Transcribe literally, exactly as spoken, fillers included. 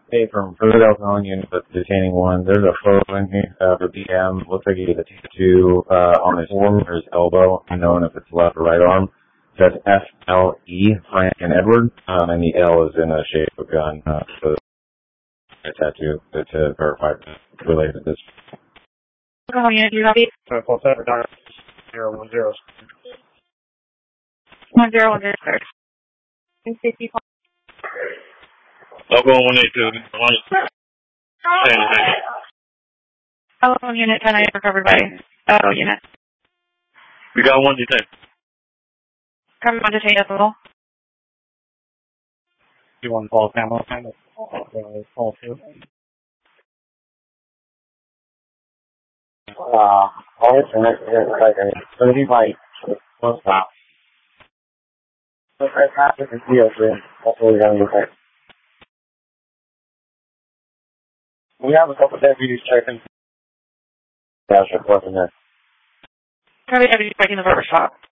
Hey, from Philadelphia calling unit, but detaining one. There's a photo in here uh, for B M. Looks like he has a tattoo uh, on his arm or his elbow. Unknown if it's left or right arm. It says F L E, Frank and Edward, um, and the L is in a shape of a gun. Uh, so a tattoo to, to verify related to this. Calling unit, do you copy? Uh, full set, zero one zero. One zero one zero, sir. Safety call. Local one eight two. Ten. Telephone unit ten eight recovered by uh unit. We got one detained. Covered one detained as well. You want to call Pamela? Pamela. Uh, call two. Uh, all this and it's like a thirty light. Don't stop. So if I pass it and see us in, that's what we gotta look at. We have a couple deputies checking. That's reporting there. Probably everybody's breaking the rubber stop.